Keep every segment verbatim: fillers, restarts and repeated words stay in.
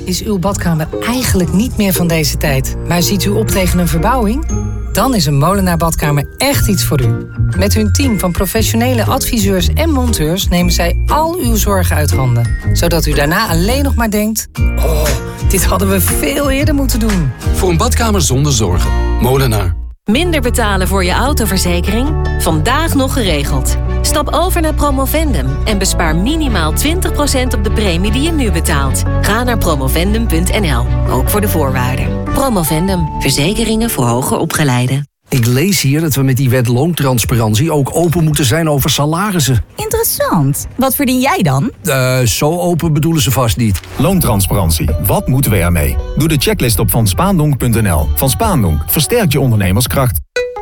Is uw badkamer eigenlijk niet meer van deze tijd, maar ziet u op tegen een verbouwing? Dan is een Molenaar Badkamer echt iets voor u. Met hun team van professionele adviseurs en monteurs nemen zij al uw zorgen uit handen. Zodat u daarna alleen nog maar denkt: oh, dit hadden we veel eerder moeten doen. Voor een badkamer zonder zorgen. Molenaar. Minder betalen voor je autoverzekering? Vandaag nog geregeld. Stap over naar Promovendum en bespaar minimaal twintig procent op de premie die je nu betaalt. Ga naar promovendum punt n l, ook voor de voorwaarden. Promovendum, verzekeringen voor hoger opgeleiden. Ik lees hier dat we met die wet loontransparantie ook open moeten zijn over salarissen. Interessant. Wat verdien jij dan? Uh, zo open bedoelen ze vast niet. Loontransparantie. Wat moeten we ermee? Doe de checklist op van spaandonk punt n l. Van Spaandonk versterkt je ondernemerskracht.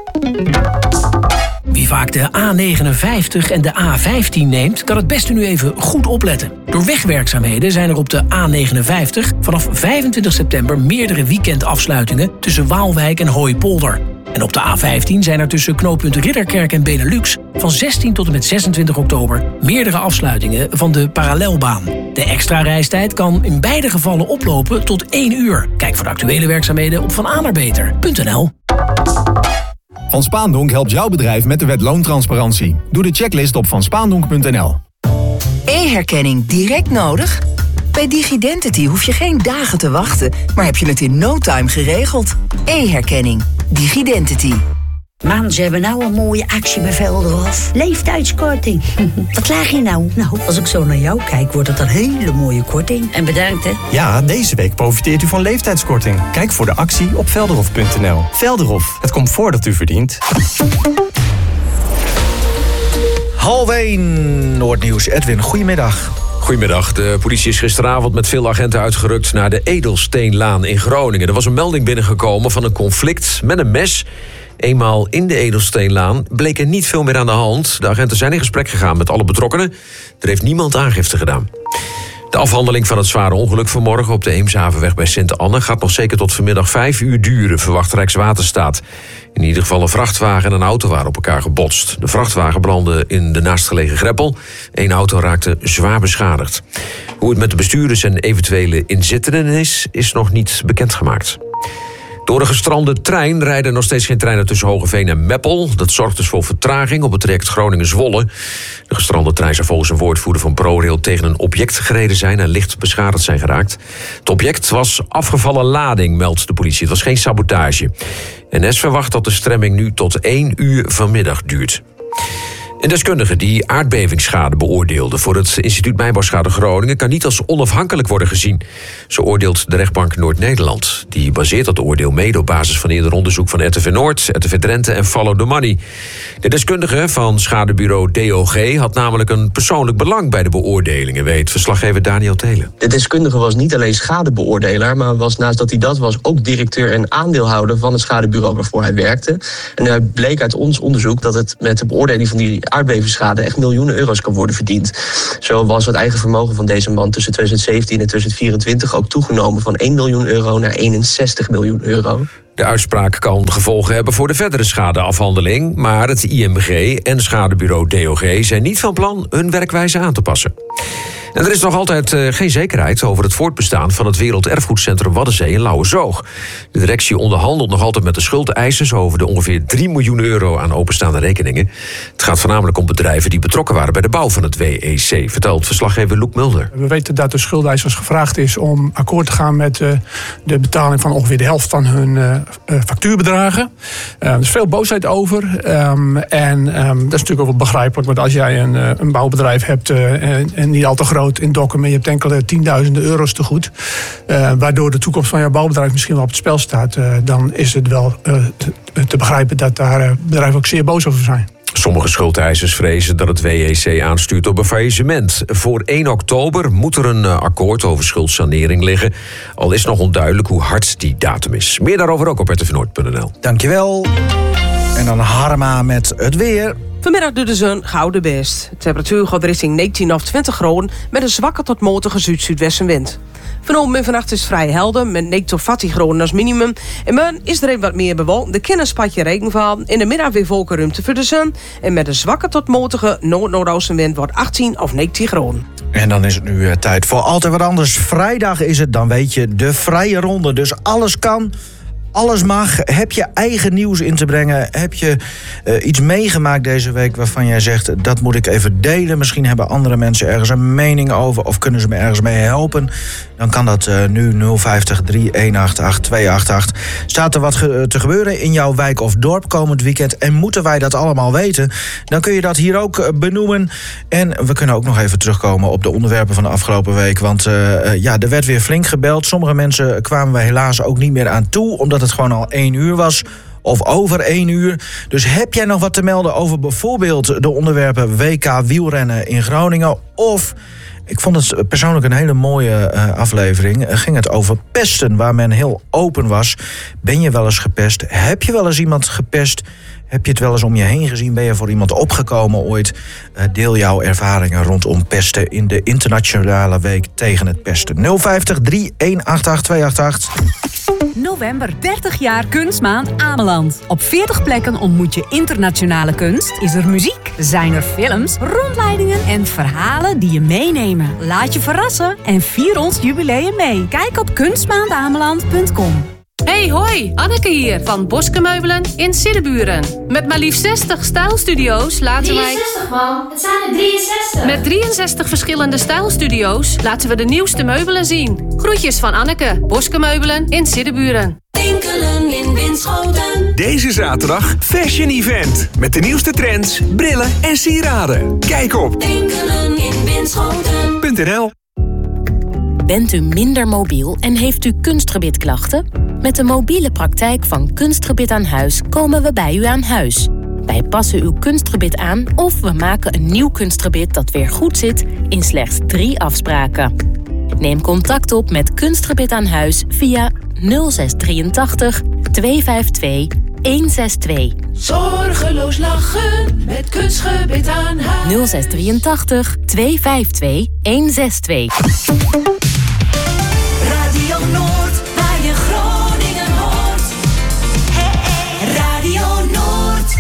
Wie vaak de A negenenvijftig en de A vijftien neemt, kan het beste nu even goed opletten. Door wegwerkzaamheden zijn er op de A negenenvijftig vanaf vijfentwintig september meerdere weekendafsluitingen tussen Waalwijk en Hooipolder. En op de A vijftien zijn er tussen knooppunt Ridderkerk en Benelux van zestien tot en met zesentwintig oktober meerdere afsluitingen van de parallelbaan. De extra reistijd kan in beide gevallen oplopen tot één uur. Kijk voor de actuele werkzaamheden op van aanerbeter punt n l. Van Spaandonk helpt jouw bedrijf met de wet loontransparantie. Doe de checklist op van spaandonk punt n l. E-herkenning direct nodig? Bij DigiDentity hoef je geen dagen te wachten, maar heb je het in no time geregeld. E-herkenning. DigiDentity. Man, ze hebben nou een mooie actie bij Velderhof. Leeftijdskorting. Wat klaag je nou? Nou, als ik zo naar jou kijk, wordt het een hele mooie korting. En bedankt, hè? Ja, deze week profiteert u van leeftijdskorting. Kijk voor de actie op velderhof punt n l. Velderhof, het comfort dat u verdient. Half één, Noordnieuws. Edwin, goedemiddag. Goedemiddag. De politie is gisteravond met veel agenten uitgerukt naar de Edelsteenlaan in Groningen. Er was een melding binnengekomen van een conflict met een mes. Eenmaal in de Edelsteenlaan bleek er niet veel meer aan de hand. De agenten zijn in gesprek gegaan met alle betrokkenen. Er heeft niemand aangifte gedaan. De afhandeling van het zware ongeluk vanmorgen op de Eemshavenweg bij Sint-Anne gaat nog zeker tot vanmiddag vijf uur duren, verwacht Rijkswaterstaat. In ieder geval een vrachtwagen en een auto waren op elkaar gebotst. De vrachtwagen brandde in de naastgelegen greppel. Eén auto raakte zwaar beschadigd. Hoe het met de bestuurders en eventuele inzittenden is, is nog niet bekendgemaakt. Door de gestrande trein rijden nog steeds geen treinen tussen Hoogeveen en Meppel. Dat zorgt dus voor vertraging op het traject Groningen-Zwolle. De gestrande trein zou volgens een woordvoerder van ProRail tegen een object gereden zijn en licht beschadigd zijn geraakt. Het object was afgevallen lading, meldt de politie. Het was geen sabotage. N S verwacht dat de stremming nu tot één uur vanmiddag duurt. Een deskundige die aardbevingsschade beoordeelde voor het Instituut Mijnbouwschade Groningen kan niet als onafhankelijk worden gezien. Zo oordeelt de rechtbank Noord-Nederland. Die baseert dat oordeel mede op basis van eerder onderzoek van R T V Noord, R T V Drenthe en Follow the Money. De deskundige van schadebureau D O G had namelijk een persoonlijk belang bij de beoordelingen, weet verslaggever Daniel Telen. De deskundige was niet alleen schadebeoordelaar, maar was naast dat hij dat was ook directeur en aandeelhouder van het schadebureau waarvoor hij werkte. En er bleek uit ons onderzoek dat het met de beoordeling van die aardbevingsschade echt miljoenen euro's kan worden verdiend. Zo was het eigen vermogen van deze man tussen twintig zeventien en twintig vierentwintig ook toegenomen van één miljoen euro naar eenenzestig miljoen euro. De uitspraak kan gevolgen hebben voor de verdere schadeafhandeling, maar het I M G en schadebureau D O G zijn niet van plan hun werkwijze aan te passen. En er is nog altijd uh, geen zekerheid over het voortbestaan van het Werelderfgoedcentrum Waddenzee in Lauwersoog. De directie onderhandelt nog altijd met de schuldeisers over de ongeveer drie miljoen euro aan openstaande rekeningen. Het gaat voornamelijk om bedrijven die betrokken waren bij de bouw van het W E C, vertelt verslaggever Loek Mulder. We weten dat de schuldeisers gevraagd is om akkoord te gaan met uh, de betaling van ongeveer de helft van hun uh, uh, factuurbedragen. Uh, er is veel boosheid over. Um, en um, dat is natuurlijk ook wel begrijpelijk, want als jij een, uh, een bouwbedrijf hebt uh, en, en niet al te groot in Dokkum, maar je hebt enkele tienduizenden euro's te goed, uh, waardoor de toekomst van jouw bouwbedrijf misschien wel op het spel staat, uh, dan is het wel uh, te, te begrijpen dat daar uh, bedrijven ook zeer boos over zijn. Sommige schuldeisers vrezen dat het W E C aanstuurt op een faillissement. Voor één oktober moet er een akkoord over schuldsanering liggen. Al is nog onduidelijk hoe hard die datum is. Meer daarover ook op r t v noord punt n l. Dankjewel. En dan Harma met het weer. Vanmiddag doet de zon gouden best. De temperatuur gaat richting negentien of twintig graden met een zwakke tot matige zuid-zuidwestenwind. Vanavond en vannacht is vrij helder, met negen tot veertien graden als minimum. En morgen is er even wat meer bewolkt. Er kan een spatje regen vallen. In de middag weer wolkenruimte voor de zon. En met een zwakke tot matige noord-noordoostenwind wordt achttien of negentien graden. En dan is het nu uh, tijd voor Altijd Wat Anders. Vrijdag is het, dan weet je, de vrije ronde. Dus alles kan, alles mag. Heb je eigen nieuws in te brengen? Heb je uh, iets meegemaakt deze week waarvan jij zegt, dat moet ik even delen? Misschien hebben andere mensen ergens een mening over of kunnen ze me ergens mee helpen? Dan kan dat uh, nu nul vijftig, drie een acht acht, twee acht acht. Staat er wat ge- te gebeuren in jouw wijk of dorp komend weekend? En moeten wij dat allemaal weten? Dan kun je dat hier ook uh, benoemen. En we kunnen ook nog even terugkomen op de onderwerpen van de afgelopen week. Want uh, uh, ja, er werd weer flink gebeld. Sommige mensen kwamen we helaas ook niet meer aan toe, omdat het gewoon al één uur was. Of over één uur. Dus heb jij nog wat te melden over bijvoorbeeld de onderwerpen W K wielrennen in Groningen? Of, ik vond het persoonlijk een hele mooie uh, aflevering. Uh, ging het over pesten, waar men heel open was. Ben je wel eens gepest? Heb je wel eens iemand gepest? Heb je het wel eens om je heen gezien? Ben je voor iemand opgekomen ooit? Uh, deel jouw ervaringen rondom pesten in de internationale week tegen het pesten. nul vijftig, drie een acht acht, twee acht acht. November, dertig jaar Kunstmaand Ameland. Op veertig plekken ontmoet je internationale kunst. Is er muziek, zijn er films, rondleidingen en verhalen die je meenemen. Laat je verrassen en vier ons jubileum mee. Kijk op kunstmaandameland punt com. Hey, hoi, Anneke hier van Boske Meubelen in Siddeburen. Met maar liefst zestig stijlstudio's laten wij... drieënzestig man, het zijn er drieënzestig. Met drieënzestig verschillende stijlstudio's laten we de nieuwste meubelen zien. Groetjes van Anneke, Boske Meubelen in Siddeburen. Winkelen in Winschoten. Deze zaterdag Fashion Event. Met de nieuwste trends, brillen en sieraden. Kijk op Winkelen in Winschoten punt n l. Bent u minder mobiel en heeft u kunstgebitklachten? Met de mobiele praktijk van Kunstgebit aan Huis komen we bij u aan huis. Wij passen uw kunstgebit aan of we maken een nieuw kunstgebit dat weer goed zit in slechts drie afspraken. Neem contact op met Kunstgebit aan Huis via nul zes drieëntachtig, tweehonderdvijfentwintig, honderdzesentwintig. Zorgeloos lachen met Kunstgebit aan Huis. nul zes drieëntachtig, tweehonderdvijfentwintig, honderdzesentwintig. Radio Noord, waar je Groningen hoort. Hey, hey. Radio Noord.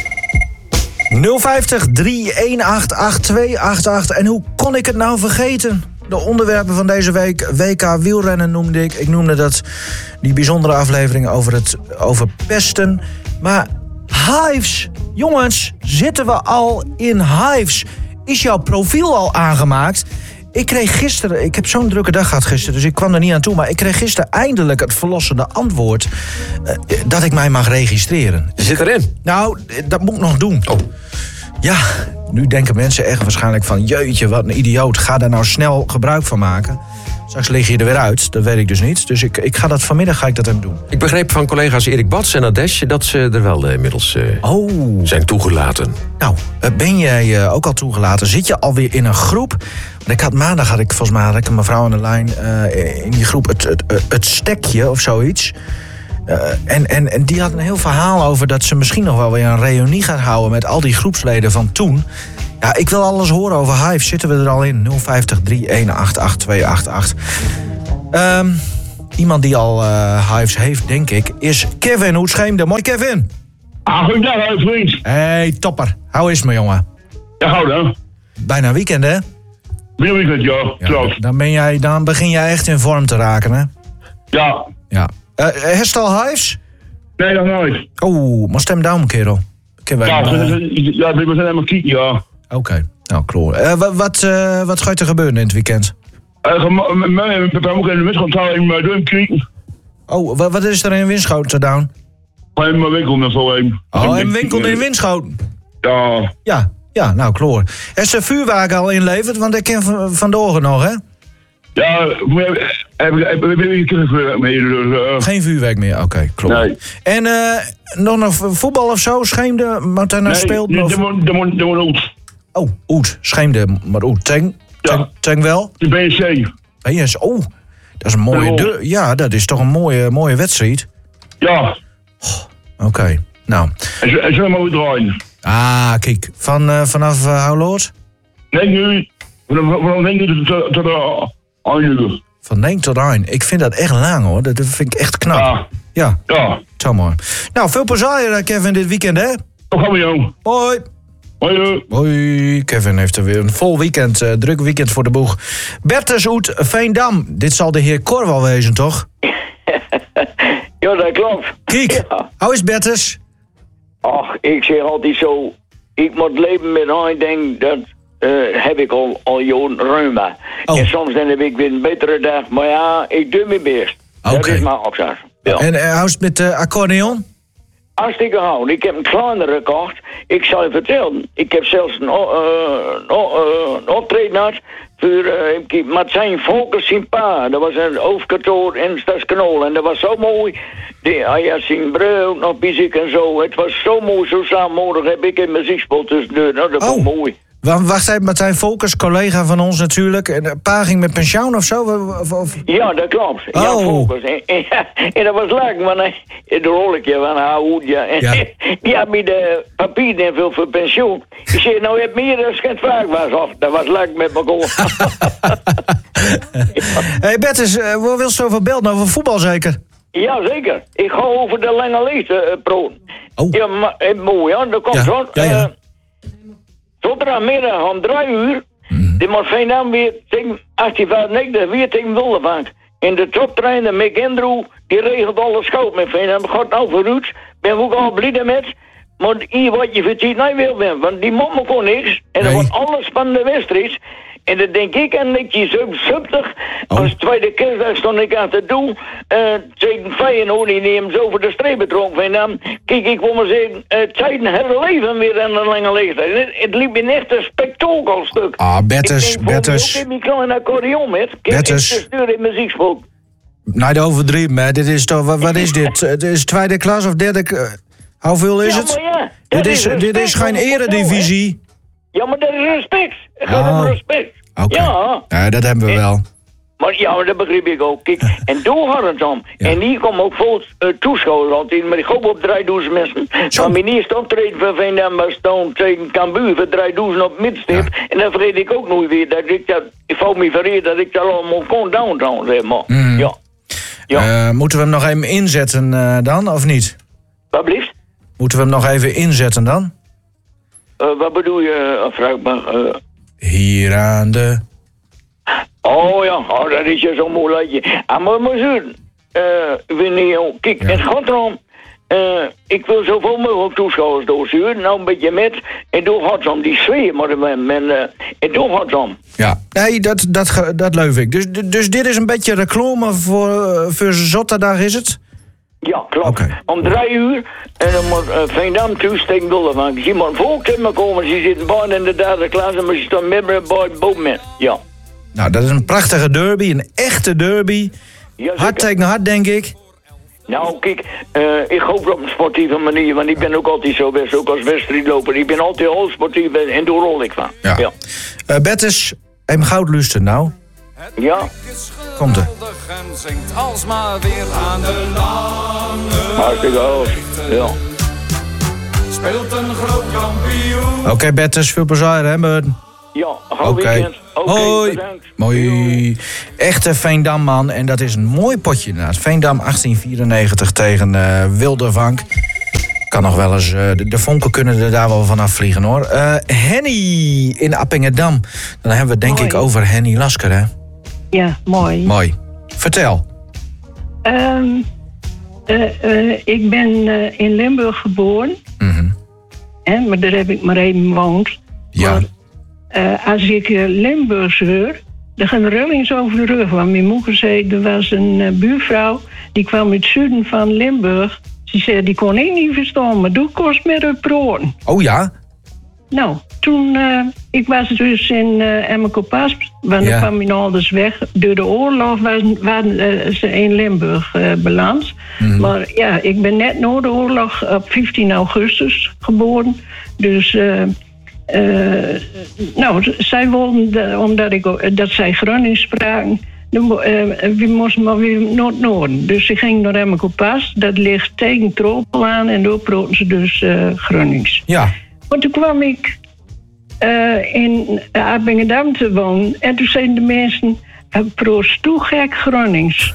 nul vijftig, drie een acht acht, twee acht acht. En hoe kon ik het nou vergeten? De onderwerpen van deze week, W K wielrennen noemde ik. Ik noemde dat die bijzondere aflevering over het over pesten. Maar Hives, jongens, zitten we al in Hives? Is jouw profiel al aangemaakt? Ik kreeg gisteren, ik heb zo'n drukke dag gehad gisteren, dus ik kwam er niet aan toe. Maar ik kreeg gisteren eindelijk het verlossende antwoord uh, dat ik mij mag registreren. Je zit erin? Nou, dat moet ik nog doen. Oh. Ja, nu denken mensen echt waarschijnlijk van, jeetje, wat een idioot. Ga daar nou snel gebruik van maken. Straks lig je er weer uit, dat weet ik dus niet. Dus ik, ik ga dat vanmiddag ga ik dat even doen. Ik begreep van collega's Erik Bats en Adesh dat ze er wel uh, inmiddels uh, oh. zijn toegelaten. Nou, ben jij uh, ook al toegelaten? Zit je alweer in een groep? Want ik had maandag had ik volgens mij had ik een mevrouw aan de lijn uh, in die groep het, het, het stekje of zoiets. Uh, en, en, en die had een heel verhaal over dat ze misschien nog wel weer een reunie gaat houden met al die groepsleden van toen. Ja, ik wil alles horen over Hives. Zitten we er al in? nul vijftig, drie een acht acht, twee acht acht. Um, iemand die al uh, Hives heeft, denk ik, is Kevin. Hoe scheemde? Mooi, Kevin. Ah, goedendag, vriend. Hey, topper. Hoe is het, mijn jongen? Ja, goed, hè? Bijna weekend, hè? Bijna weekend, ja. ja dan, ben jij, dan begin jij echt in vorm te raken, hè? Ja. Ja. Uh, herstel Hives? Nee, nog nooit. Oeh, maar stem down, kerel. Ja, ja, ja, we zijn helemaal kieken, ja. Oké, okay. Nou, kloor. Uh, wat, wat, uh, wat gaat er gebeuren in het weekend? Mijn papa moet in de Winschoten in mijn dorp krieken. Oh, wat, wat is er in Winschoten, Down? In mijn winkel en zo heen. Oh, een winkel in Winschoten? Ja. Ja, ja, nou, kloor. Is er vuurwerk al inleverd? Want ik ken van, van Dogen nog, hè? Ja, we hebben geen vuurwerk meer. Geen vuurwerk meer, oké, okay, klopt. Nee. En uh, nog nog voetbal of zo? Scheemde, wat daar nou nee, speelt? Nee, dat moet Oet. Oh, Oet. Scheemde, maar Oet. Teng? Ja. Teng wel? De B S C. B S C, oh, dat is een mooie... De, ja, dat is toch een mooie, mooie wedstrijd? Ja. Oh, oké, okay. Nou. En, en zullen we maar draaien? Ah, kijk. Van, uh, vanaf uh, Houloord? Nee, nu. Vanaf negen uur tot, tot uh, één uur. Van negen tot één. Ik vind dat echt lang, hoor. Dat vind ik echt knap. Ja. Ja. Ja. Zo mooi. Nou, veel plezier, Kevin, dit weekend, hè? Hoe gaan we, jong? Hoi. Hoi. Hoi. Kevin heeft er weer een vol weekend, uh, druk weekend voor de boeg. Bertus uit Veendam. Dit zal de heer Cor wel wezen, toch? Ja, dat klopt. Kijk, ja. Hoe is Bertus? Ach, ik zeg altijd zo, ik moet leven met een ding, dat uh, heb ik al, al jaren reuma. Oh. En soms dan heb ik weer een betere dag, maar ja, ik doe mijn best. Okay. Dat is maar opzet. Ja. En uh, hoe is het met de uh, accordeon? Hartstikke houden. Ik heb een kleinere gekocht. Ik zal je vertellen, ik heb zelfs een, uh, een, uh, een optreden gehad voor uh, met zijn Volkers zijn pa. Dat was een hoofdkantoor in Stadskanaal en dat was zo mooi. Die, hij had zijn bril nog muziek en zo. Het was zo mooi, zo samenmoedig heb ik in muziekspel tussendoor. Nou, dat oh. vond ik mooi. Wacht even, Martijn Volkers, collega van ons natuurlijk. En pa ging met pensioen of zo? Of, of... Ja, dat klopt. Oh. Ja, Volkers. En, en, en dat was leuk, want hij, de rolletje van haar hoed, ja. Ja. Die had me de papier invul voor pensioen. Ik zei, nou, je hebt meer dan het vaak was. Of, dat was leuk met elkaar. Hé, hey, Bertus, uh, waar wil je over belden? Over voetbal zeker? Ja, zeker. Ik ga over de lange lijst uh, pro. Oh. Ja, maar uh, mooi, hè. Dat komt ja. zo. Ja, ja. Uh, Zondagmiddag om drie uur. Mm. De moet Veendam weer tegen achttien vijfennegentig weer tegen Wildervank. En de toptrainer Mick Andrew, die regelt alles schoot met Veendam. Gaat nou vooruit. Ben ook al blij met. Maar hier wat je verdient nou wil ben. Want die man kon niks. En er wordt alles van de wedstrijd. En dan denk ik aan dat je zevenenzeventig, oh. als tweede kerstdag stond ik aan te doen, uh, tegen Feyenoord, die hem zo voor de streep betrokken. En dan, kijk, ik wil maar zeggen, uh, tijden herleven weer aan een lange leeftijd. Het, het liep in echt een spektakelstuk. Ah, Bertus, Bertus. Ik heb mijn kleine accordeon met. Ik heb ik stuur in muziekspel. Nou, de overdreven, maar dit is toch, wat, wat is dit? Het is tweede klas of derde, uh, hoeveel is ja, het? Ja, dit is, is dit is geen eredivisie. Ja, maar dat is respect. Het gaat oh. om respect. Okay. Ja. ja, dat hebben we en, wel. Maar ja, dat begreep ik ook. Kijk, en door had het dan. Ja. En hier komen ook vol uh, toeschouwers altijd. Maar ik hoop op drieduizend mensen. Maar mijn eerste optreden van Veendam was dan tegen Cambuur voor drieduizend op midstip. Ja. En dan vergeet ik ook nooit weer dat ik dat... Ik vond me verreerd dat ik dat allemaal kon downtown, zeg maar. Mm. Ja. ja. Uh, moeten we hem nog even inzetten uh, dan, of niet? Wat blieft? Moeten we hem nog even inzetten dan? Uh, wat bedoel je, uh, vraag maar... Uh... Hier aan de... Oh ja, oh, dat is je zo'n moeilijk. Ah, maar maar zo, uh, wanneer, kijk, ja. Het gaat erom, uh, ik wil zoveel mogelijk toeschouwers doorsturen, nou een beetje met, en door gaat om die sfeer, maar men, uh, en door gaat om. Ja, nee, dat, dat, dat leuf ik. Dus, dus dit is een beetje reclame voor, voor Zaterdag, is het? Ja, klopt. Okay. Om drie uur en dan moet uh, Veendam thuis tegen Wildervank. Je moet volk in me komen. Ze zitten bijna in de derde klas en ze staan met me bij boven. Ja. Nou, dat is een prachtige derby, een echte derby. Ja, hard tegen hard, denk ik. Nou, kijk, uh, ik hoop op een sportieve manier, want ik ben ook altijd zo best, ook als wedstrijdloper. Ik ben altijd heel sportief en daar rol ik van. Ja. ja. Uh, Bertus, hem goud lusten nou. Ja. Komt er. Zingt alsmaar weer aan de lange. Hartstikke hoog. Ja. Speelt een groot kampioen. Oké, okay, Bertus, veel plezier, hè, Meurden? Ja, hou okay. weekend. Oké, okay, bedankt. Mooi. Echte Veendam, man. En dat is een mooi potje inderdaad. Veendam achttien vierennegentig tegen uh, Wildervank. Kan nog wel eens, uh, de, de vonken kunnen er daar wel vanaf vliegen, hoor. Uh, Henny in Appingedam. Dan hebben we het denk mooi. ik over Henny Lasker, hè? Ja, mooi. Mooi. Vertel. Um, uh, uh, ik ben uh, in Limburg geboren. Mm-hmm. Hè, maar daar heb ik maar even gewoond. Ja. Maar, uh, als ik uh, Limburgs hoor, dan gaan er rillings over de rug. Want mijn moeder zei, er was een uh, buurvrouw, die kwam uit het zuiden van Limburg. Ze zei, die kon ik niet verstaan, maar doe kost met haar proon. Oh ja? Nou, toen, uh, ik was dus in uh, Emmekopas, want ja. dan kwam mijn ouders weg. Door de oorlog waren, waren uh, ze in Limburg uh, beland. Mm. Maar ja, ik ben net na de oorlog op vijftien augustus geboren. Dus, uh, uh, nou, zij wilden, de, omdat ik, uh, dat zij Gronings spraken, dan, uh, we moesten maar weer naar het noorden. Dus ik ging naar Emmekopas, dat ligt tegen Tropel aan en daar praten ze dus uh, Gronings. Ja. Maar toen kwam ik uh, in Appingedam te wonen. En toen zeiden de mensen, een proos toegek Gronings.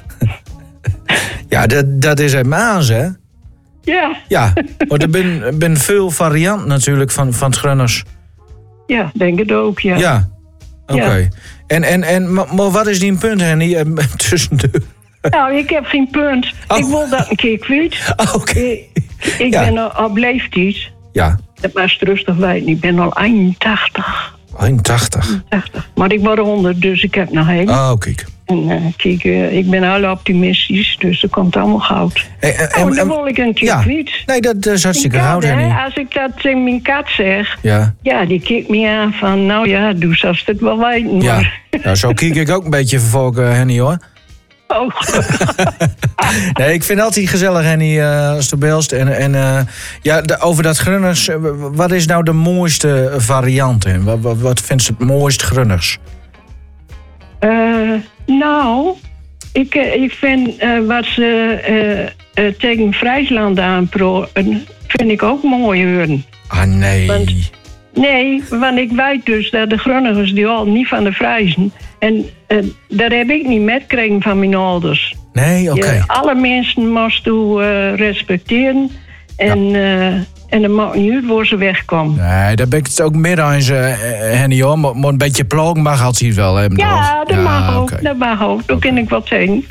Ja, dat, dat is het Maas, hè? Ja. Ja, want er ben, ben veel varianten natuurlijk van, van het Grunners. Ja, denk het ook, ja. Ja, oké. Okay. Ja. En, en, en maar, maar wat is die een punt, Henny, tussendoor? Nou, ik heb geen punt. Oh. Ik wil dat een keer kwijt. Oké. Okay. Ik, ik ja. ben al op leeftijd. Ja. Dat was rustig weten. Ik ben al eenentachtig. eenentachtig? eenentachtig. Maar ik word honderd, dus ik heb nog heel. Oh, kijk. En uh, kijk, uh, ik ben heel optimistisch, dus dat komt allemaal goud. Hey, uh, oh, um, dan wil ik een keer ja. kwijt. Nee, dat is hartstikke goud, Henny. Als ik dat tegen mijn kat zeg, ja, ja die kijkt me aan van, nou ja, doe zoals het wel weten. Ja, maar... nou, zo kijk ik ook een beetje vervolgen, Henny, hoor. Oh. Nee, ik vind altijd gezellig, Henny, uh, als de belst. En, en uh, ja, de, over dat Grunners, uh, wat is nou de mooiste variant? Hè? Wat, wat, wat vindt ze het mooist Grunners? Uh, nou, ik, uh, ik vind uh, wat ze uh, uh, tegen Friesland aanproeven, vind ik ook mooi horen. Ah, nee. Want, nee, want ik weet dus dat de Grunners die al niet van de Friesen. En uh, daar heb ik niet metgekregen van mijn ouders. Nee, oké. Okay. Alle mensen moest u uh, respecteren. En, ja. uh, en dan maakt niet uit waar ze wegkomen. Nee, daar ben ik het ook meer aan, uh, Henny, hoor. Maar, maar een beetje plogen mag altijd wel hebben. Ja, dat ja, mag ook. Okay. Dat mag ook. Daar kan ik wat zeggen.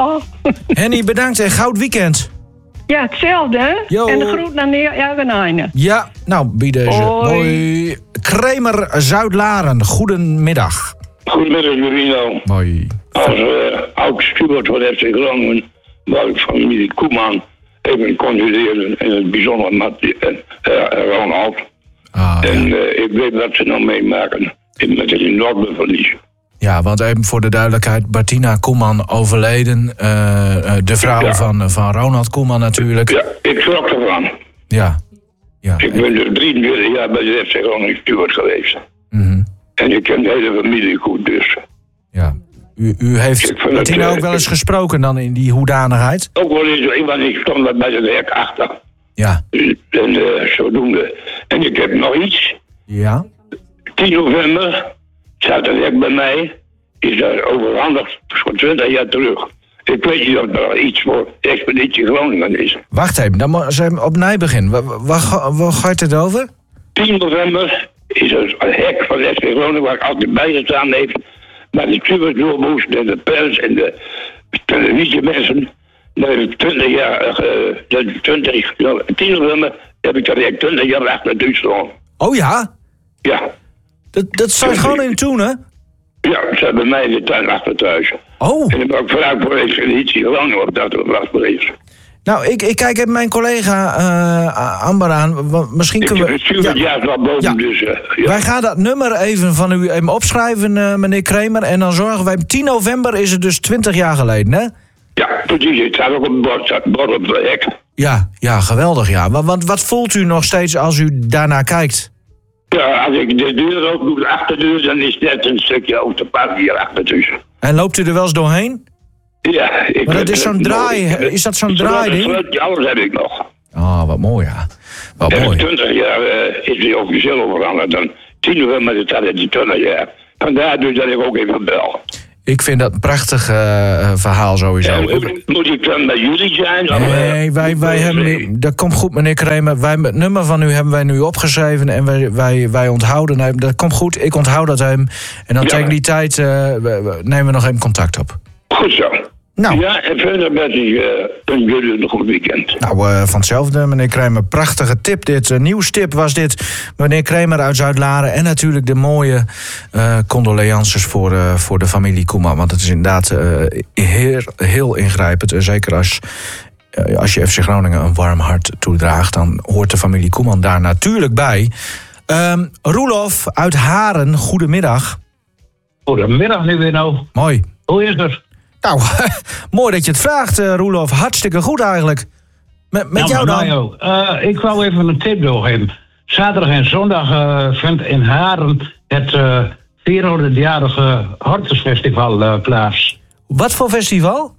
Henny, bedankt en goud weekend. Ja, hetzelfde, hè? Yo. En de groet naar Jagenaine. Ja, nou, bij deze. Hoi. Kramer Zuid-Laren, goedemiddag. Goedemiddag, Jurino. Mooi. Als uh, oud-steward van F C Groningen, waar ik familie Koeman even conduleerde, in het bijzonder met uh, uh, Ronald. Ah, en ja. uh, ik weet wat ze nou meemaken met het enorme verlies. Ja, want even voor de duidelijkheid, Bertina Koeman overleden. Uh, de vrouw ja. van, van Ronald Koeman natuurlijk. Ja, ik schrok ervan. Ja. ja. Ik ben dus drieënveertig jaar bij de F C Groningen steward geweest. Mm-hmm. En ik ken de hele familie goed dus. Ja. U, u heeft Bertina ook wel eens gesproken dan in die hoedanigheid? Ook wel eens, want ik stond bij het hek achter. Ja. En uh, zodoende. En ik heb nog iets. Ja. tien november staat het hek bij mij. Is daar overhandigd voor twintig jaar terug. Ik weet niet of er iets voor Expeditie Groningen is. Wacht even, dan moet ze opnieuw beginnen. Waar, waar, waar gaat het over? tien november is het hek van F C Groningen waar ik altijd bij gestaan heeft. Maar de stuurdersdoorboes en de pers en de televisiemensen. Na twintig jaar, uh, twintig, tien november heb ik dat hek twintig jaar achter Duitsland. Oh ja? Ja. Dat, dat staat gewoon in toen, hè? Ja, ze hebben bij mij in de tuin achter thuis. Oh. En dan ben ik vanuit voor Expeditie Groningen op dat gebracht geweest. Nou, ik, ik kijk even mijn collega uh, Amber aan. Misschien kunnen we... Ik stuur het jaar wel boven, ja. dus... Uh, ja. Wij gaan dat nummer even van u even opschrijven, uh, meneer Kramer. En dan zorgen wij... tien november is het dus twintig jaar geleden, hè? Ja, precies. Het staat ook op het bord, staat bord op het hek. Ja, ja, geweldig, ja. Want, want wat voelt u nog steeds als u daarnaar kijkt? Ja, als ik de deur open doe, de achterdeur, dan is net een stukje over de park hier achter tussen. En loopt u er wel eens doorheen? Ja. Ik maar dat is zo'n draai, is dat zo'n draaiding? Ja, alles heb ik nog. Ah, oh, wat mooi, ja. Wat en mooi. twintig jaar uh, is die officieel overhandigd. Dan tien november is dat die twintig jaar. Vandaar dus dat ik ook even bel. Ik vind dat een prachtig uh, verhaal sowieso. En moet, moet ik dan bij jullie zijn? Nee, of, wij, wij hebben nu, dat komt goed, meneer Kramer. Wij, het nummer van u hebben wij nu opgeschreven en wij, wij, wij onthouden hem. Dat komt goed, ik onthoud dat hem. En dan ja. tegen die tijd uh, we, nemen we nog even contact op. Goed zo. Nou. Ja, en verder ben ik uh, een jullie een goed weekend. Nou, uh, van hetzelfde, meneer Kramer. Prachtige tip dit. Een nieuwstip was dit. Meneer Kramer uit Zuid-Laren. En natuurlijk de mooie uh, condolences voor, uh, voor de familie Koeman. Want het is inderdaad uh, heel, heel ingrijpend. Uh, zeker als, uh, als je F C Groningen een warm hart toedraagt. Dan hoort de familie Koeman daar natuurlijk bij. Um, Roelof uit Haren, goedemiddag. Goedemiddag, nu weer nou. Mooi. Hoe is het? Nou, mooi dat je het vraagt, uh, Roelof. Hartstikke goed eigenlijk. Met, met nou, jou dan? Nou, uh, ik wou even een tip doorgeven. Zaterdag en zondag uh, vindt in Haren het uh, vierhonderdjarige Hortusfestival uh, plaats. Wat voor festival?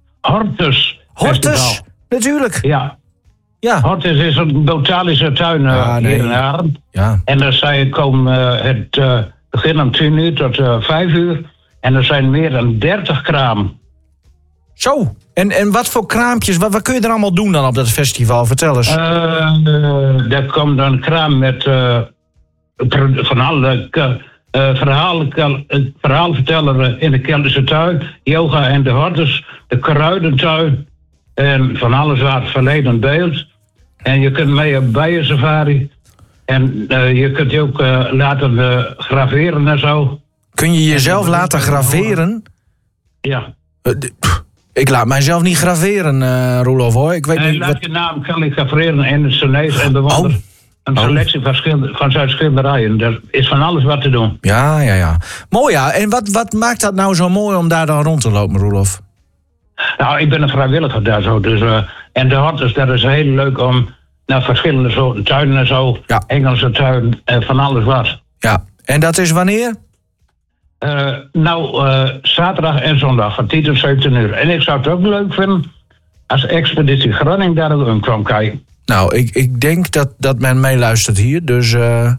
Hortus. Hortus? Natuurlijk. Ja. Ja. Hortus is een botanische tuin uh, ja, nee. hier in Haren. Ja. En dan zij komen uh, het uh, begin om tien uur tot uh, vijf uur. En er zijn meer dan dertig kraam. Zo, en, en wat voor kraampjes, wat, wat kun je er allemaal doen dan op dat festival? Vertel eens. Uh, uh, er komt dan een kraam met uh, van alle uh, verhalen, uh, verhaalverteller in de Keltische tuin, yoga en de hortus, de kruidentuin en van alles waar het verleden beeld. En je kunt mee op bijensafari. En uh, je kunt je ook uh, laten uh, graveren en zo. Kun je jezelf en, laten graveren? Ja. Uh, d- ik laat mijzelf niet graveren, uh, Roelof, hoor. Ik weet en niet laat wat... je naam kalligraferen in het Chinees en bewonder. Oh. Een selectie van, schilder, van zijn schilderijen. Er is van alles wat te doen. Ja, ja, ja. Mooi, ja. En wat, wat maakt dat nou zo mooi om daar dan rond te lopen, Roelof? Nou, ik ben een vrijwilliger daar zo. Dus, uh, en de hortus, dat is heel leuk om naar verschillende soorten tuinen en zo. Ja. Engelse tuin en van alles wat. Ja, en dat is wanneer? Uh, nou, uh, zaterdag en zondag van tien tot zeventien uur. En ik zou het ook leuk vinden als Expeditie Groningen daar ook kwam kijken. Nou, ik, ik denk dat, dat men meeluistert hier, dus uh,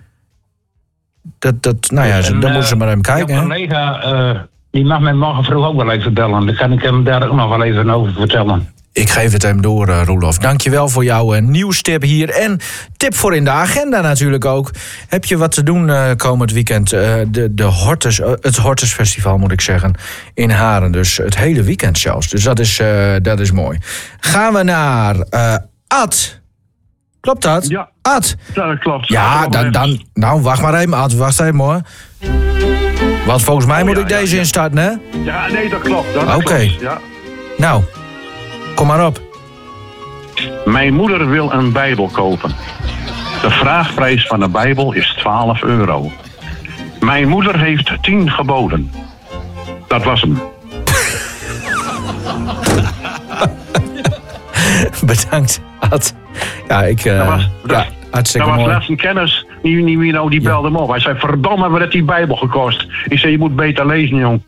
dat, dat, nou ja, en, dan uh, moeten ze maar even kijken. Een collega, uh, die mag mij morgen vroeg ook wel even bellen. Dan kan ik hem daar ook nog wel even over vertellen. Ik geef het hem door, uh, Roelof. Dankjewel voor jouw uh, nieuwstip hier. En tip voor in de agenda natuurlijk ook. Heb je wat te doen uh, komend weekend? Uh, de, de Hortus, uh, het Hortus Festival moet ik zeggen. In Haren, dus het hele weekend zelfs. Dus dat is, uh, dat is mooi. Gaan we naar uh, Ad. Klopt dat? Ja. Ad. Ja, dat klopt. Ja, dan, dan, nou wacht maar even, Ad. Wacht even hoor. Want volgens mij oh, moet ja, ik ja, deze ja. instarten, hè? Ja, nee, dat klopt. Oké. Okay. Ja. Nou, kom maar op. Mijn moeder wil een Bijbel kopen. De vraagprijs van de Bijbel is twaalf euro. Mijn moeder heeft tien geboden. Dat was hem. Bedankt, Ad. Ja, ik... Uh, dat was, dat, ja, hartstikke dat mooi. was laatst een kennis, die, die, die, nou, die belde ja. me op. Hij zei, verdomme, wat heeft die Bijbel gekost? Ik zei, je moet beter lezen, jong.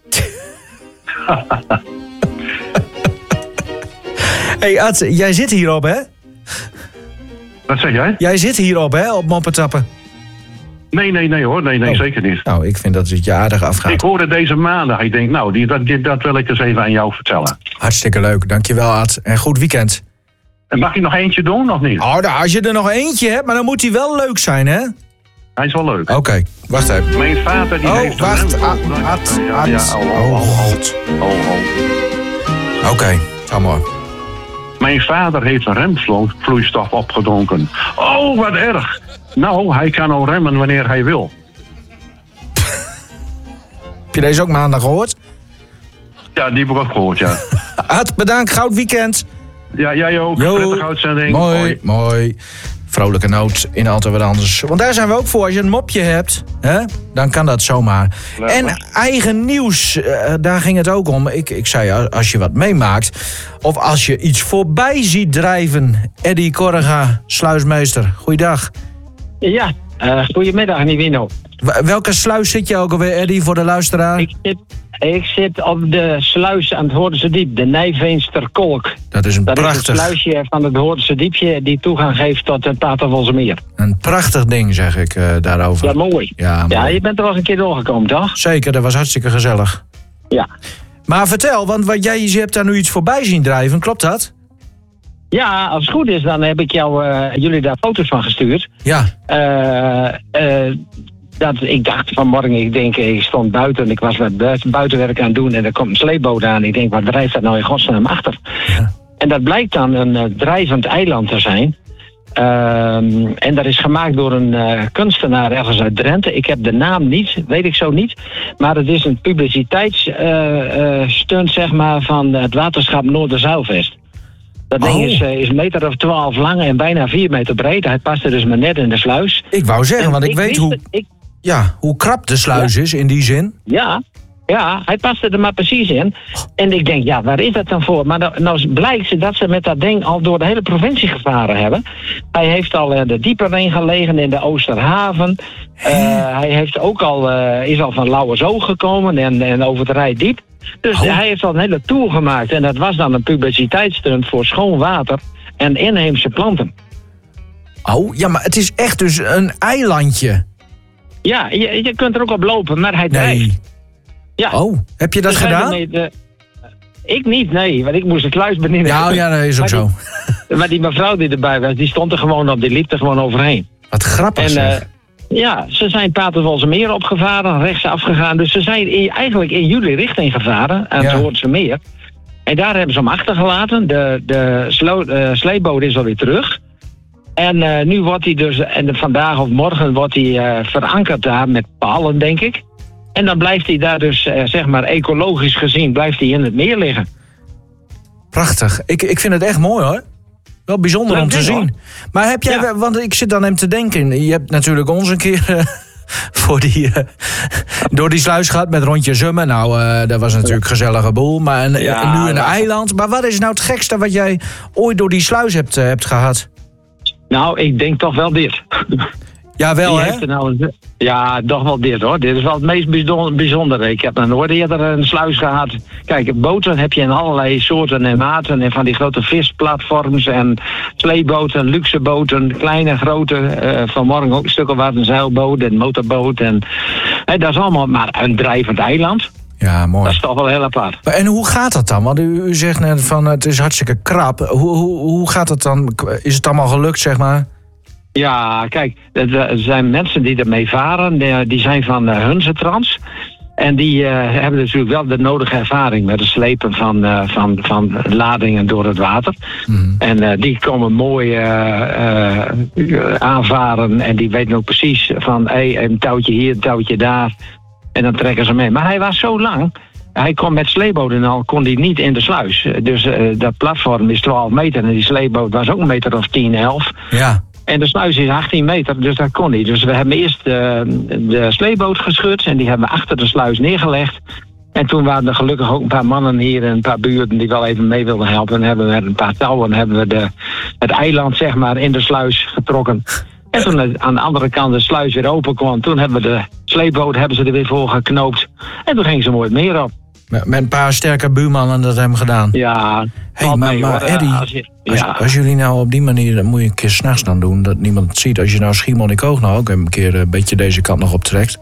Hé, hey, Ad, jij zit hierop, hè? Wat zeg jij? Jij zit hierop, hè, op moppetappen? Nee, nee, nee hoor. Nee, nee, oh. zeker niet. Nou, ik vind dat het je aardig afgaat. Ik hoorde deze maandag. Ik denk, nou, die, dat, die, dat wil ik dus even aan jou vertellen. Hartstikke leuk. Dankjewel, Ad. En goed weekend. En mag je nog eentje doen, of niet? Oh, nou, als je er nog eentje hebt, maar dan moet hij wel leuk zijn, hè? Hij is wel leuk. Oké, okay, wacht even. Mijn vader die oh, heeft... wacht. Een... Ad, Ad, ja, Ad. Ja, oh, oh, oh, oh, oh, oh. Oké, okay, ga maar. Mijn vader heeft een remvloeistof opgedronken. Oh, wat erg. Nou, hij kan al remmen wanneer hij wil. Heb je deze ook maandag gehoord? Ja, die heb ik ook gehoord, ja. Ad, bedankt. Goud weekend. Ja, jij ook. Yo. Prettige uitzending. Mooi, Hoi. mooi. Vrolijke noot in altijd wat anders. Want daar zijn we ook voor. Als je een mopje hebt, hè, dan kan dat zomaar. Lekker. En eigen nieuws, uh, daar ging het ook om. Ik, ik zei, als je wat meemaakt... of als je iets voorbij ziet drijven. Eddie Korrega, sluismeester. Goeiedag. Ja, uh, goedemiddag, Nivino. Welke sluis zit je ook alweer, Eddie, voor de luisteraar? Ik zit, ik zit op de sluis aan het Hoornse Diep, de Nijveensterkolk. Dat is een dat prachtig... Dat is een sluisje van het Hoornse Diepje die toegang geeft tot het Taterwolsemeer. Een prachtig ding, zeg ik uh, daarover. Ja, mooi. Ja, mooi. Ja, je bent er wel eens een keer doorgekomen, toch? Zeker, dat was hartstikke gezellig. Ja. Maar vertel, want wat jij je hebt daar nu iets voorbij zien drijven, klopt dat? Ja, als het goed is, dan heb ik jou, uh, jullie daar foto's van gestuurd. Ja. Uh, uh, dat, ik dacht vanmorgen, ik denk, ik stond buiten, ik was wat buitenwerk aan het doen en er komt een sleepboot aan. Ik denk, wat drijft dat nou in godsnaam achter? Ja. En dat blijkt dan een uh, drijvend eiland te zijn. Uh, en dat is gemaakt door een uh, kunstenaar ergens uit Drenthe. Ik heb de naam niet, weet ik zo niet. Maar het is een publiciteitsstunt, uh, uh, zeg maar, van het waterschap Noorderzuilvest. Dat ding oh. is, uh, is een meter of twaalf lang en bijna vier meter breed. Hij paste dus maar net in de sluis. Ik wou zeggen, en want ik, ik weet hoe, het, ik... ja, hoe krap de sluis ja. is in die zin. Ja, ja, hij paste er maar precies in. En ik denk, ja, waar is dat dan voor? Maar nou, nou blijkt dat ze met dat ding al door de hele provincie gevaren hebben. Hij heeft al uh, de Dieperring gelegen in de Oosterhaven. Uh, hij heeft ook al, uh, is al van Lauwersoog gekomen en, en over het Rijdiep. Dus oh. hij heeft al een hele tour gemaakt. En dat was dan een publiciteitsstunt voor schoon water en inheemse planten. Oh, ja, maar het is echt dus een eilandje. Ja, je, je kunt er ook op lopen, maar hij drijft. Nee. Ja. Oh, heb je dat We zijn gedaan? ermee de- ik niet, nee, want ik moest de sluis bedienen. Ja, ja, dat is ook maar zo. Die, maar die mevrouw die erbij was, die stond er gewoon op, die liep er gewoon overheen. Wat grappig en, zeg. uh, ja, ze zijn Paterswolsemeer opgevaren, rechtsaf gegaan. Dus ze zijn in, eigenlijk in jullie richting gevaren, aan het Hoornsemeer. En daar hebben ze hem achtergelaten. De, de slo- uh, sleepboot is alweer terug. En uh, nu wordt hij dus, en vandaag of morgen wordt hij uh, verankerd daar met palen, denk ik. En dan blijft hij daar dus, uh, zeg maar, ecologisch gezien, blijft hij in het meer liggen. Prachtig. Ik, ik vind het echt mooi hoor. Wel bijzonder Ja, om te denk zien. hoor. Maar heb jij, Ja. want ik zit dan hem te denken. Je hebt natuurlijk ons een keer uh, voor die, uh, door die sluis gehad met Rondje Zummen. Nou, uh, dat was natuurlijk een gezellige boel. Maar een, Ja, nu een ja. eiland. Maar wat is nou het gekste wat jij ooit door die sluis hebt, uh, hebt gehad? Nou, ik denk toch wel dit. Ja, wel Wie hè? heeft er nou een- ja, toch wel dit hoor. Dit is wel het meest bijzon- bijzondere. Ik heb nog nooit eerder een sluis gehad. Kijk, boten heb je in allerlei soorten en maten. En van die grote visplatforms en sleepboten, luxe boten, kleine, grote. Uh, vanmorgen ook een stuk of wat, een zeilboot en motorboot. En, hè, dat is allemaal maar een drijvend eiland. Ja, mooi. Dat is toch wel heel apart. Maar en hoe gaat dat dan? Want u, u zegt net van het is hartstikke krap. Hoe, hoe, hoe gaat het dan? Is het allemaal gelukt, zeg maar? Ja, kijk, er zijn mensen die ermee varen. Die- Die zijn van uh, Hunzetrans. En die uh, hebben natuurlijk wel de nodige ervaring met het slepen van, uh, van, van ladingen door het water. Mm. En uh, die komen mooi uh, uh, aanvaren. En die weten ook precies van hey, een touwtje hier, een touwtje daar. En dan trekken ze mee. Maar hij was zo lang. Hij kon met sleepboot en al kon hij niet in de sluis. Dus uh, dat platform is twaalf meter. En die sleepboot was ook een meter of tien, elf. Ja. En de sluis is achttien meter, dus dat kon niet. Dus we hebben eerst uh, de sleepboot geschud en die hebben we achter de sluis neergelegd. En toen waren er gelukkig ook een paar mannen hier en een paar buurten die wel even mee wilden helpen. En hebben we met een paar touwen hebben we de, het eiland zeg maar in de sluis getrokken. En toen het aan de andere kant de sluis weer open kwam, toen hebben we de sleepboot hebben ze er weer voor geknoopt. En toen ging ze mooi het meer op. Met, met een paar sterke buurmannen dat hebben gedaan. Ja, Hey, valt maar, mee, maar hoor. Eddie, Als je- als, ja. als jullie nou op die manier, dat moet je een keer s'nachts dan doen, dat niemand het ziet. Als je nou Schiermonnikoog nou ook een keer een beetje deze kant nog optrekt.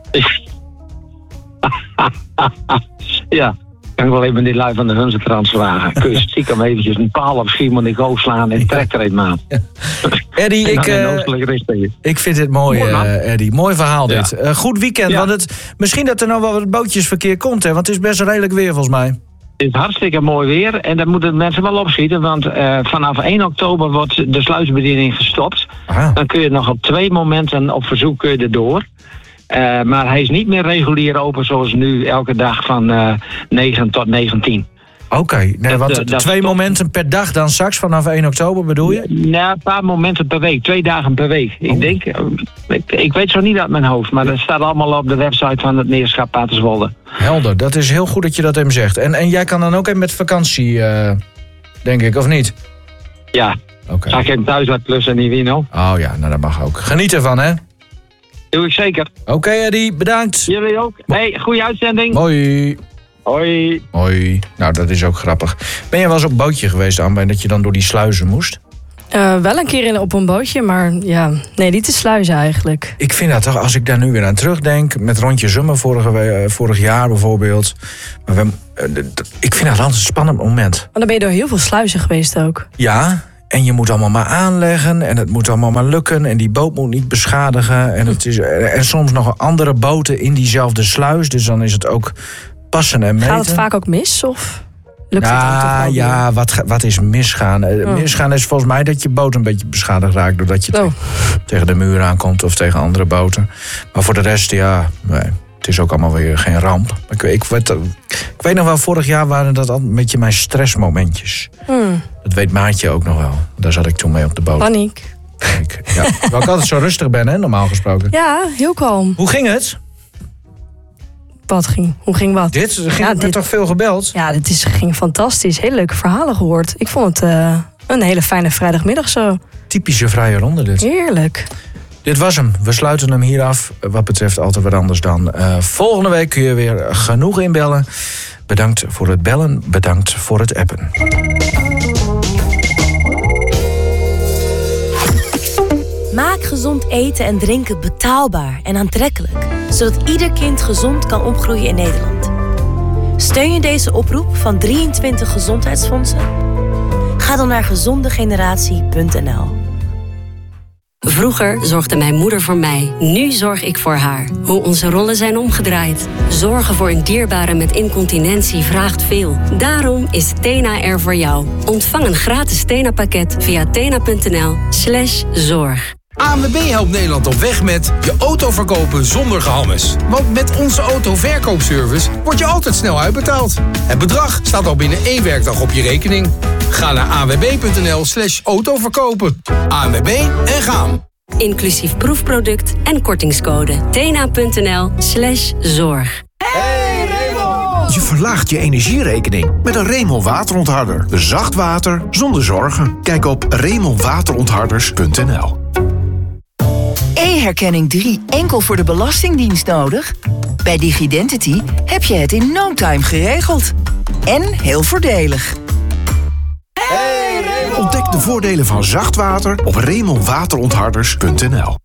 Ja, kan ik wel even die lui van de Hunzetrans vragen. Kun je stiekem eventjes een paal op Schiermonnikoog slaan en trek er even aan. Eddie, En dan ik, in eh, oostelijke richting. Ik vind dit mooi, Mooi, man. eh, Eddie. Mooi verhaal Ja. dit. Eh, goed weekend, Ja. want het, misschien dat er nou wel wat bootjesverkeer komt, hè, want het is best redelijk weer volgens mij. Het is hartstikke mooi weer en daar moeten mensen wel opschieten. Want uh, vanaf één oktober wordt de sluisbediening gestopt. Aha. Dan kun je nog op twee momenten op verzoek kun je erdoor. Uh, maar hij is niet meer regulier open zoals nu elke dag van uh, negen tot negentien. Oké, okay. nee, Dat, want uh, dat twee stopt. momenten per dag dan straks vanaf één oktober bedoel je? Ja, een paar momenten per week. Twee dagen per week. Oh. Ik denk, uh, ik, ik weet zo niet uit mijn hoofd. Maar dat staat allemaal op de website van het Neerschap Paterswolde. Helder, dat is heel goed dat je dat hem zegt. En, en jij kan dan ook even met vakantie, uh, denk ik, of niet? Ja, okay. Ga ik hem thuis uit klussen in Wino. Oh ja, nou dat mag ook. Geniet ervan, hè? Doe ik zeker. Oké, okay, Eddie, bedankt. Jullie ook. Hey, goede uitzending. Hoi. Hoi. Hoi. Nou, dat is ook grappig. Ben je wel eens op een bootje geweest, Anne, dat je dan door die sluizen moest? Uh, wel een keer in, op een bootje, maar ja, nee, niet te sluizen eigenlijk. Ik vind dat toch, als ik daar nu weer aan terugdenk, met Rondje Zummen vorige, uh, vorig jaar bijvoorbeeld. Maar we, uh, d- ik vind dat altijd een spannend moment. Maar dan ben je door heel veel sluizen geweest ook. Ja, en je moet allemaal maar aanleggen en het moet allemaal maar lukken en die boot moet niet beschadigen. En, het is, en soms nog andere boten in diezelfde sluis, dus dan is het ook passen en meten. Gaat het vaak ook mis, of lukt ja, het dan toch wel? ja, wat, wat is misgaan? Oh. Misgaan is volgens mij dat je boot een beetje beschadigd raakt doordat je oh. te, tegen de muur aankomt of tegen andere boten. Maar voor de rest, ja, nee, het is ook allemaal weer geen ramp. Ik, ik, weet, ik weet nog wel, vorig jaar waren dat al een beetje mijn stressmomentjes. Hmm. Dat weet Maatje ook nog wel. Daar zat ik toen mee op de boot. Paniek. Ik, ja, terwijl ik altijd zo rustig ben, hè, normaal gesproken. Ja, heel kalm. Hoe ging het? Wat ging? Hoe ging wat? Dit? Er ging, ja, werd dit toch veel gebeld? Ja, dit is, ging fantastisch. Hele leuke verhalen gehoord. Ik vond het uh, een hele fijne vrijdagmiddag zo. Typische vrije ronde dit. Heerlijk. Dit was hem. We sluiten hem hier af. Wat betreft altijd wat anders dan. Uh, volgende week kun je weer genoeg inbellen. Bedankt voor het bellen. Bedankt voor het appen. Maak gezond eten en drinken betaalbaar en aantrekkelijk, zodat ieder kind gezond kan opgroeien in Nederland. Steun je deze oproep van drieëntwintig gezondheidsfondsen? Ga dan naar gezondegeneratie punt n l. Vroeger zorgde mijn moeder voor mij. Nu zorg ik voor haar. Hoe onze rollen zijn omgedraaid. Zorgen voor een dierbare met incontinentie vraagt veel. Daarom is Tena er voor jou. Ontvang een gratis Tena-pakket via tena.nl slash zorg. A N W B helpt Nederland op weg met je auto verkopen zonder gehammes. Want met onze autoverkoopservice word je altijd snel uitbetaald. Het bedrag staat al binnen één werkdag op je rekening. Ga naar anwb.nl slash autoverkopen. A N W B en gaan. Inclusief proefproduct en kortingscode. tena.nl slash zorg. Hey Raymond! Je verlaagt je energierekening met een Raymond waterontharder. Zacht water zonder zorgen. Kijk op raymond waterontharders punt n l. E-herkenning drie enkel voor de Belastingdienst nodig? Bij Digidentity heb je het in no time geregeld. En heel voordelig. Hey, Raymond! Ontdek de voordelen van zacht water op raymond waterontharders punt n l.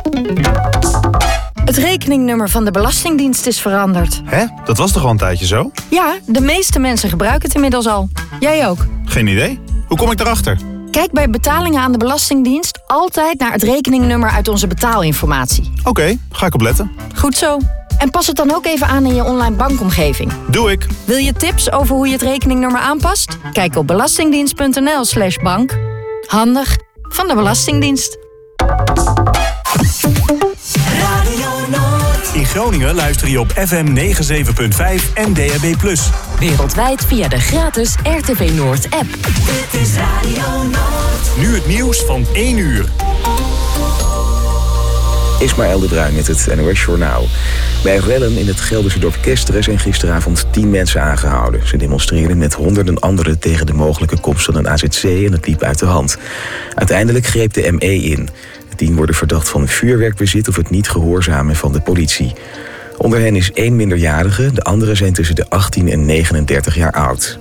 Het rekeningnummer van de Belastingdienst is veranderd. Hè? Dat was toch al een tijdje zo? Ja, de meeste mensen gebruiken het inmiddels al. Jij ook. Geen idee. Hoe kom ik daarachter? Kijk bij betalingen aan de Belastingdienst altijd naar het rekeningnummer uit onze betaalinformatie. Oké, okay, ga ik opletten. Goed zo. En pas het dan ook even aan in je online bankomgeving. Doe ik. Wil je tips over hoe je het rekeningnummer aanpast? Kijk op belastingdienst.nl slash bank. Handig van de Belastingdienst. In Groningen luister je op F M negenenzeventig punt vijf en D A B plus. Wereldwijd via de gratis R T V Noord app. Dit is Radio Noord. Nu het nieuws van één uur. Ismaël de Bruin met het N O S Journaal. Bij rellen in het Gelderse dorp Kesteren zijn gisteravond tien mensen aangehouden. Ze demonstreerden met honderden anderen tegen de mogelijke komst van een A Z C en het liep uit de hand. Uiteindelijk greep de M E in. De tien worden verdacht van vuurwerkbezit of het niet gehoorzamen van de politie. Onder hen is één minderjarige, de anderen zijn tussen de achttien en negenendertig jaar oud.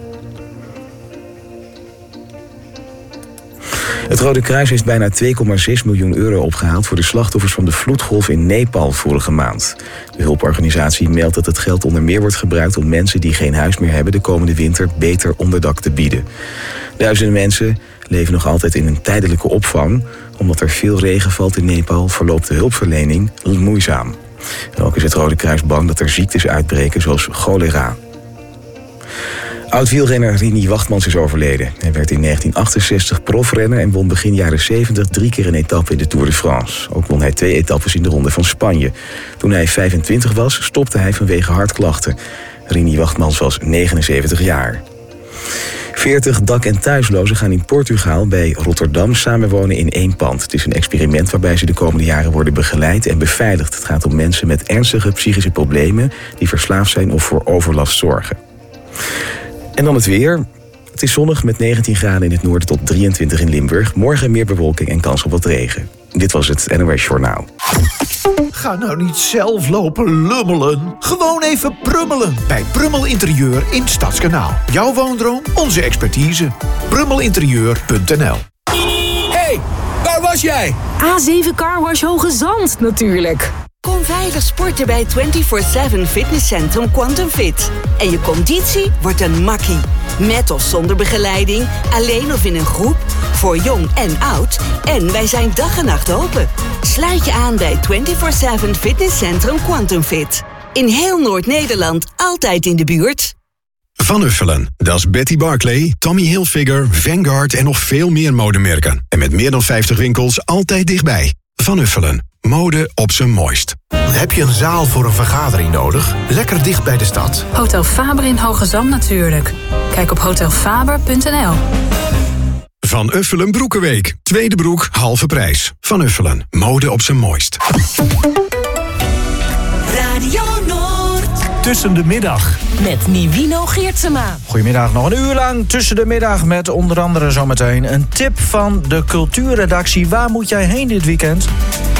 Het Rode Kruis heeft bijna twee komma zes miljoen euro opgehaald voor de slachtoffers van de vloedgolf in Nepal vorige maand. De hulporganisatie meldt dat het geld onder meer wordt gebruikt om mensen die geen huis meer hebben de komende winter beter onderdak te bieden. Duizenden mensen leven nog altijd in een tijdelijke opvang. Omdat er veel regen valt in Nepal verloopt de hulpverlening moeizaam. En ook is het Rode Kruis bang dat er ziektes uitbreken zoals cholera. Oud-wielrenner Rini Wachtmans is overleden. Hij werd in negentien achtenzestig profrenner en won begin jaren zeventig drie keer een etappe in de Tour de France. Ook won hij twee etappes in de Ronde van Spanje. Toen hij vijfentwintig was, stopte hij vanwege hartklachten. Rini Wachtmans was negenenzeventig jaar. veertig dak- en thuislozen gaan in Portugal bij Rotterdam samenwonen in één pand. Het is een experiment waarbij ze de komende jaren worden begeleid en beveiligd. Het gaat om mensen met ernstige psychische problemen die verslaafd zijn of voor overlast zorgen. En dan het weer. Het is zonnig met negentien graden in het noorden tot drieëntwintig in Limburg. Morgen meer bewolking en kans op wat regen. Dit was het N O S Journaal. Ga nou niet zelf lopen lummelen. Gewoon even prummelen. Bij Prummel Interieur in Stadskanaal. Jouw woondroom, onze expertise. prummelinterieur punt n l. Hey, waar was jij? A zeven Carwash Hoge Zand natuurlijk. Kom veilig sporten bij vierentwintig zeven fitnesscentrum Quantum Fit. En je conditie wordt een makkie. Met of zonder begeleiding, alleen of in een groep, voor jong en oud. En wij zijn dag en nacht open. Sluit je aan bij vierentwintig zeven fitnesscentrum Quantum Fit. In heel Noord-Nederland, altijd in de buurt. Van Uffelen, dat is Betty Barclay, Tommy Hilfiger, Vanguard en nog veel meer modemerken. En met meer dan vijftig winkels altijd dichtbij. Van Uffelen. Mode op zijn mooist. Heb je een zaal voor een vergadering nodig? Lekker dicht bij de stad. Hotel Faber in Hoge Zand natuurlijk. Kijk op hotel faber punt n l. Van Uffelen Broekenweek. Tweede broek, halve prijs. Van Uffelen. Mode op zijn mooist. Radio Noord. Tussen de middag. Met Nivino Geertsema. Goedemiddag, nog een uur lang tussen de middag met onder andere zometeen een tip van de cultuurredactie. Waar moet jij heen dit weekend?